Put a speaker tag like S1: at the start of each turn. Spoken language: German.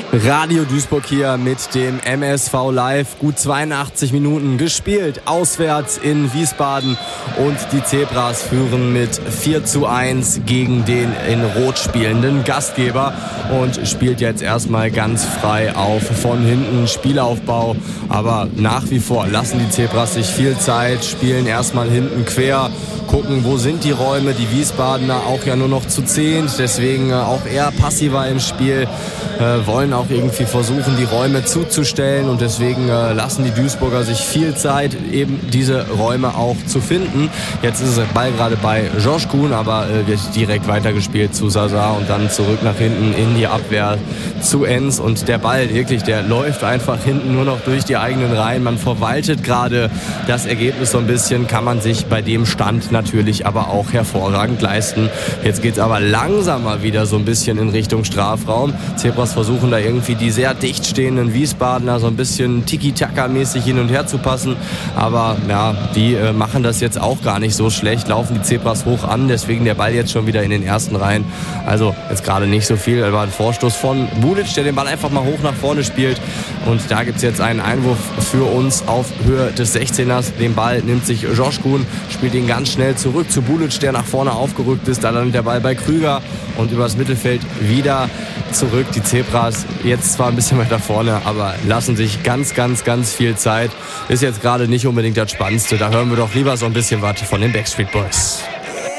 S1: Radio Duisburg hier mit dem MSV Live. Gut 82 Minuten gespielt, auswärts in Wiesbaden. Und die Zebras führen mit 4:1 gegen den in Rot spielenden Gastgeber. Und spielt jetzt erstmal ganz frei auf von hinten, Spielaufbau. Aber nach wie vor lassen die Zebras sich viel Zeit, spielen erstmal hinten quer. Gucken, wo sind die Räume, die Wiesbadener auch ja nur noch zu 10, deswegen auch eher passiver im Spiel, wollen auch irgendwie versuchen, die Räume zuzustellen und deswegen lassen die Duisburger sich viel Zeit, eben diese Räume auch zu finden. Jetzt ist der Ball gerade bei Josh Kuhn, aber wird direkt weitergespielt zu Sasa und dann zurück nach hinten in die Abwehr zu Enz und der Ball wirklich, der läuft einfach hinten nur noch durch die eigenen Reihen. Man verwaltet gerade das Ergebnis so ein bisschen, kann man sich bei dem Stand natürlich aber auch hervorragend leisten. Jetzt geht's aber langsamer wieder so ein bisschen in Richtung Strafraum. Zebras versuchen da irgendwie die sehr dicht stehenden Wiesbadener so ein bisschen Tiki-Taka-mäßig hin und her zu passen. Aber ja, die machen das jetzt auch gar nicht so schlecht, laufen die Zebras hoch an, deswegen der Ball jetzt schon wieder in den ersten Reihen. Also jetzt gerade nicht so viel, aber ein Vorstoß von Bulic, der den Ball einfach mal hoch nach vorne spielt. Und da gibt's jetzt einen Einwurf für uns auf Höhe des 16ers. Den Ball nimmt sich Josh Kuhn, spielt ihn ganz schnell zurück zu Bulic, der nach vorne aufgerückt ist. Da landet der Ball bei Krüger und übers Mittelfeld wieder zurück. Die Zebras jetzt zwar ein bisschen weiter vorne, aber lassen sich ganz viel Zeit. Ist jetzt gerade nicht unbedingt das Spannendste. Da hören wir doch lieber so ein bisschen was von den Backstreet Boys.